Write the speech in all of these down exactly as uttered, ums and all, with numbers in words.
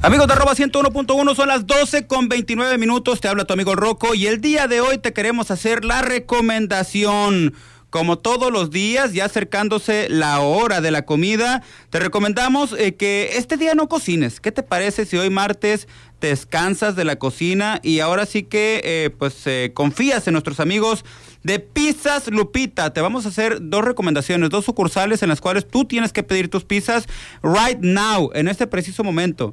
Amigos de arroba ciento uno punto uno, son las doce con veintinueve minutos, te habla tu amigo el Rocco y el día de hoy te queremos hacer la recomendación. Como todos los días, ya acercándose la hora de la comida, te recomendamos eh, que este día no cocines. ¿Qué te parece si hoy martes te descansas de la cocina y ahora sí que eh, pues eh, confías en nuestros amigos de Pizzas Lupita? Te vamos a hacer dos recomendaciones, dos sucursales en las cuales tú tienes que pedir tus pizzas right now, en este preciso momento.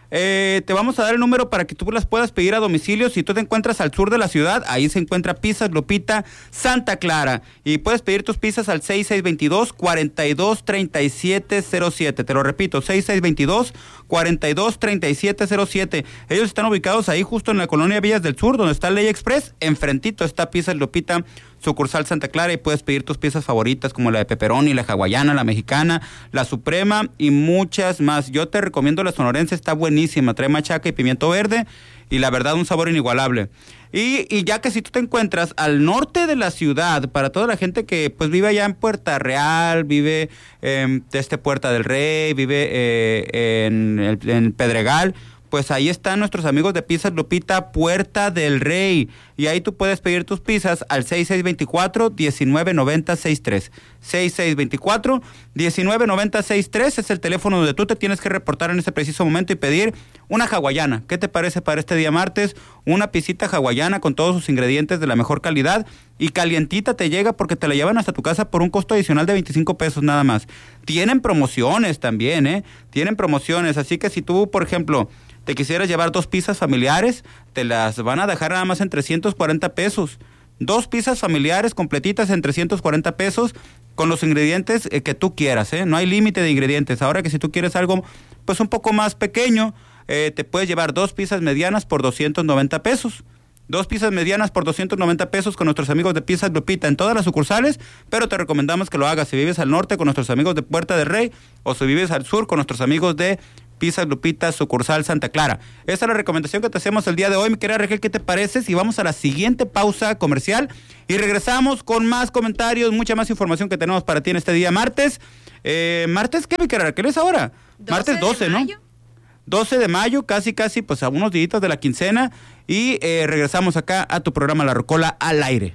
Eh, te vamos a dar el número para que tú las puedas pedir a domicilio. Si tú te encuentras al sur de la ciudad, ahí se encuentra Pizzas Lupita Santa Clara y puedes pedir tus pizzas al seis seis dos dos, cuatro dos tres siete cero siete. Te lo repito, seis seis dos dos, cuatro dos tres siete cero siete. Ellos están ubicados ahí justo en la colonia Villas del Sur, donde está Ley Express. Enfrentito está Pizzas Lupita sucursal Santa Clara, y puedes pedir tus piezas favoritas como la de pepperoni, la hawaiana, la mexicana, la suprema y muchas más. Yo te recomiendo la sonorense, está buenísima, trae machaca y pimiento verde y la verdad un sabor inigualable. Y, y ya que si tú te encuentras al norte de la ciudad, para toda la gente que pues vive allá en Puerta Real, vive eh, desde Puerta del Rey, vive eh, en, el, en Pedregal, pues ahí están nuestros amigos de Pizzas Lupita Puerta del Rey. Y ahí tú puedes pedir tus pizzas al seis seis dos cuatro, uno nueve nueve cero seis tres. seis seis dos cuatro, uno nueve nueve cero seis tres es el teléfono donde tú te tienes que reportar en este preciso momento y pedir una hawaiana. ¿Qué te parece para este día martes? Una pisita hawaiana con todos sus ingredientes de la mejor calidad y calientita te llega porque te la llevan hasta tu casa por un costo adicional de veinticinco pesos nada más. Tienen promociones también, ¿eh? Tienen promociones, así que si tú, por ejemplo, te quisieras llevar dos pizzas familiares, te las van a dejar nada más en trescientos cuarenta pesos. Dos pizzas familiares completitas en trescientos cuarenta pesos con los ingredientes eh, que tú quieras, ¿eh? No hay límite de ingredientes. Ahora que si tú quieres algo pues un poco más pequeño, eh, te puedes llevar dos pizzas medianas por doscientos noventa pesos. Dos pizzas medianas por doscientos noventa pesos con nuestros amigos de Pizzas Lupita en todas las sucursales, pero te recomendamos que lo hagas si vives al norte con nuestros amigos de Puerta del Rey o si vives al sur con nuestros amigos de Pizzas Lupita sucursal Santa Clara. Esa es la recomendación que te hacemos el día de hoy. Mi querida Regel, ¿qué te parece si vamos a la siguiente pausa comercial y regresamos con más comentarios, mucha más información que tenemos para ti en este día martes? Eh, ¿Martes qué, mi querida? ¿Qué es ahora? Martes doce, ¿no? doce de mayo, casi casi pues a unos días de la quincena y eh, regresamos acá a tu programa La Rocola al aire.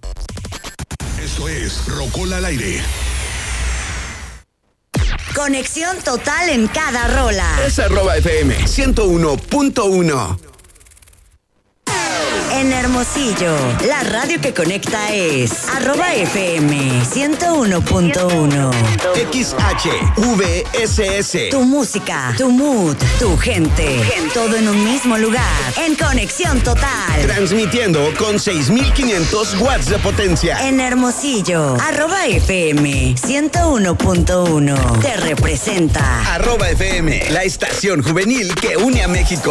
Esto es Rocola al aire. Conexión total en cada rola. Es arroba F M ciento uno punto uno. En Hermosillo, la radio que conecta es arroba F M ciento uno punto uno. X H V S S. Tu música, tu mood, tu gente, todo en un mismo lugar. En Conexión Total. Transmitiendo con seis mil quinientos watts de potencia. En Hermosillo, arroba F M ciento uno punto uno. Te representa. Arroba F M, la estación juvenil que une a México.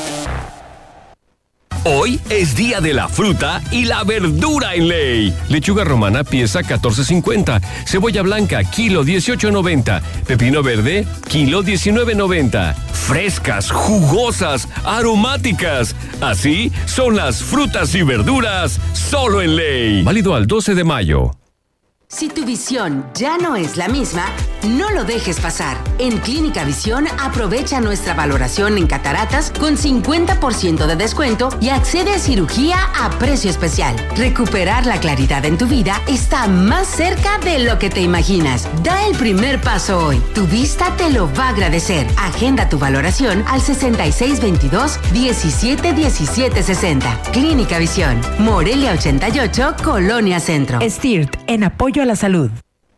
Hoy es día de la fruta y la verdura en Ley. Lechuga romana pieza catorce cincuenta, cebolla blanca kilo dieciocho noventa, pepino verde kilo diecinueve noventa. Frescas, jugosas, aromáticas. Así son las frutas y verduras solo en Ley. Válido al doce de mayo. Si tu visión ya no es la misma, no lo dejes pasar. En Clínica Visión aprovecha nuestra valoración en cataratas con cincuenta por ciento de descuento y accede a cirugía a precio especial. Recuperar la claridad en tu vida está más cerca de lo que te imaginas. Da el primer paso hoy. Tu vista te lo va a agradecer. Agenda tu valoración al sesenta y seis veintidós, diecisiete diecisiete sesenta. Clínica Visión, Morelia ochenta y ocho, Colonia Centro. S T I R T, en apoyo a la salud.